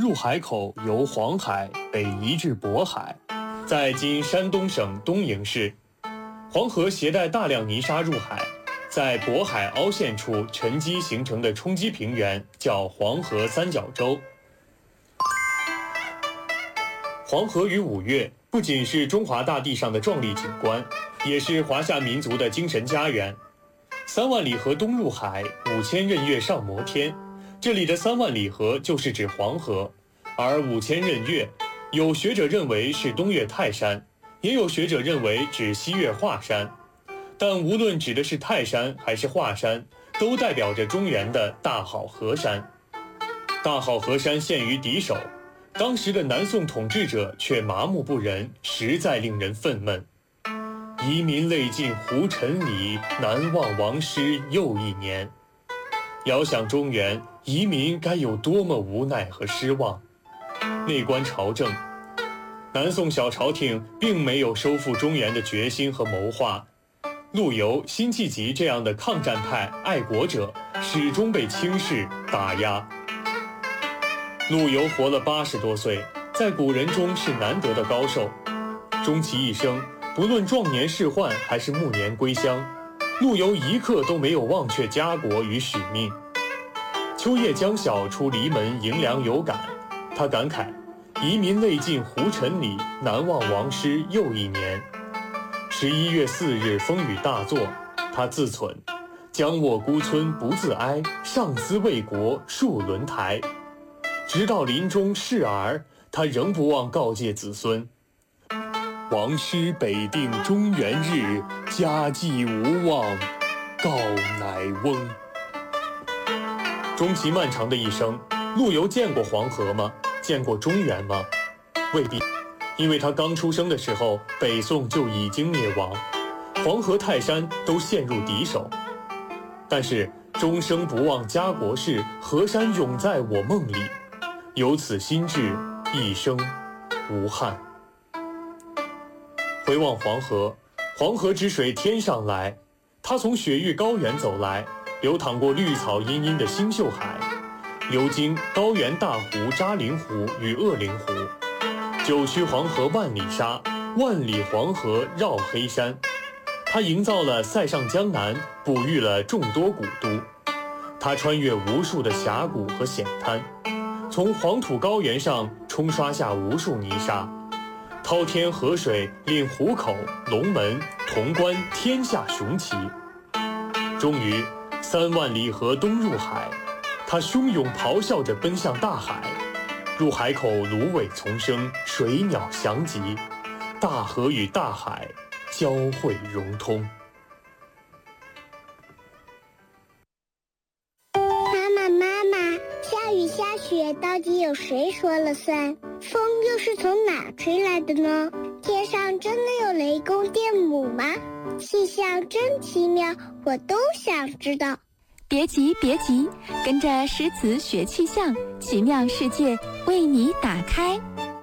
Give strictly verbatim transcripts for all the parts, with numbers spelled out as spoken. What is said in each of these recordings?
入海口由黄海北移至渤海，在今山东省东营市。黄河携带大量泥沙入海，在渤海凹陷处沉积形成的冲积平原叫黄河三角洲。黄河与五岳不仅是中华大地上的壮丽景观，也是华夏民族的精神家园。三万里河东入海，五千仞岳上摩天。这里的三万里河就是指黄河，而五千仞岳，有学者认为是东岳泰山，也有学者认为指西岳华山。但无论指的是泰山还是华山，都代表着中原的大好河山。大好河山陷于敌手，当时的南宋统治者却麻木不仁，实在令人愤懑。遗民泪尽胡尘里，难忘王师又一年。遥想中原，遗民该有多么无奈和失望。内观朝政，南宋小朝廷并没有收复中原的决心和谋划。陆游、辛弃疾这样的抗战派爱国者始终被轻视打压。陆游活了八十多岁，在古人中是难得的高寿。终其一生，不论壮年仕宦还是暮年归乡，陆游一刻都没有忘却家国与使命。秋夜将晓出篱门迎凉有感，他感慨：遗民泪尽胡尘里，难忘王师又一年。十一月四日风雨大作，他自忖：将我孤村不自哀，上思为国戍轮台。直到临终逝儿，他仍不忘告诫子孙：王师北定中原日，家祭无忘告乃翁。终其漫长的一生，陆游见过黄河吗？见过中原吗？未必，因为他刚出生的时候，北宋就已经灭亡，黄河、泰山都陷入敌手。但是终生不忘家国事，河山永在我梦里，有此心志，一生无憾。回望黄河，黄河之水天上来，它从雪域高原走来，流淌过绿草茵茵的星宿海，流经高原大湖、扎陵湖与鄂陵湖。九曲黄河万里沙，万里黄河绕黑山。它营造了塞上江南，哺育了众多古都。它穿越无数的峡谷和险滩，从黄土高原上冲刷下无数泥沙。滔天河水令湖口、龙门、潼关天下雄奇。终于三万里河东入海，它汹涌咆哮着奔向大海。入海口芦苇丛生，水鸟翔集，大河与大海交汇融通。 妈妈妈妈，下雨下雪到底有谁说了算？风又是从哪吹来的呢？天上真的有雷公电母吗？气象真奇妙，我都想知道。 别急别急，跟着诗词学气象，奇妙世界为你打开。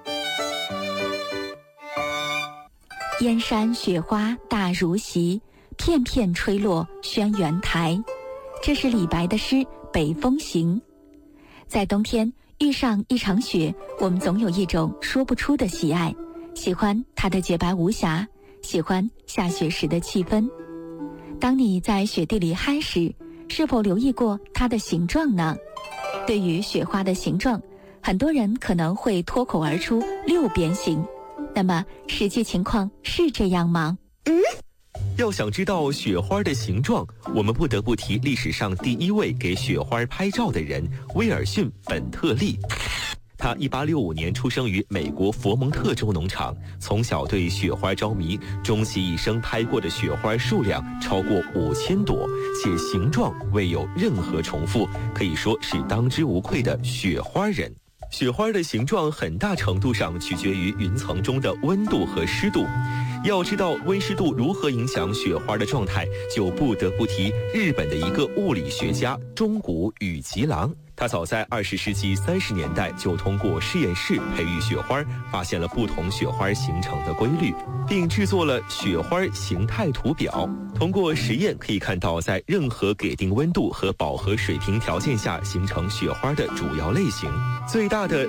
燕山雪花大如席，片片吹落轩辕台。这是李白的诗《北风行》。在冬天遇上一场雪，我们总有一种说不出的喜爱，喜欢它的洁白无瑕，喜欢下雪时的气氛。当你在雪地里嗨时，是否留意过它的形状呢？对于雪花的形状，很多人可能会脱口而出六边形。那么实际情况是这样吗？ 嗯， 要想知道雪花的形状，我们不得不提历史上第一位给雪花拍照的人——威尔逊·本特利。他一八六五年出生于美国佛蒙特州农场，从小对雪花着迷，终其一生拍过的雪花数量超过五千朵，且形状未有任何重复，可以说是当之无愧的雪花人。雪花的形状很大程度上取决于云层中的温度和湿度。要知道温湿度如何影响雪花的状态，就不得不提日本的一个物理学家中谷宇吉郎。他早在二十世纪三十年代就通过实验室培育雪花，发现了不同雪花形成的规律，并制作了雪花形态图表。通过实验可以看到，在任何给定温度和饱和水平条件下形成雪花的主要类型。最大的